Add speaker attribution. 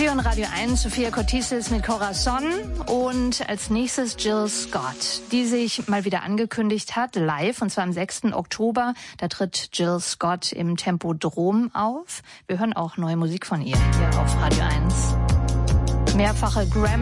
Speaker 1: Sie hören Radio 1, Sophia Cortisis mit Corazon und als nächstes Jill Scott, die sich mal wieder angekündigt hat, live, und zwar am 6. Oktober. Da tritt Jill Scott im Tempodrom auf. Wir hören auch neue Musik von ihr hier auf Radio 1. Mehrfache Grammy